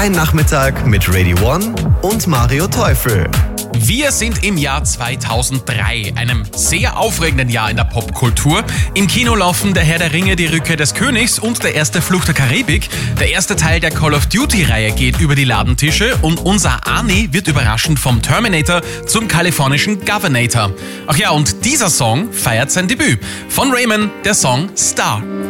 Dein Nachmittag mit Radio One und Mario Teufel. Wir sind im Jahr 2003, einem sehr aufregenden Jahr in der Popkultur. Im Kino laufen Der Herr der Ringe, die Rückkehr des Königs und der erste Fluch der Karibik. Der erste Teil der Call of Duty-Reihe geht über die Ladentische und unser Arnie wird überraschend vom Terminator zum kalifornischen Governator. Ach ja, und dieser Song feiert sein Debüt. Von Raymond, der Song Star.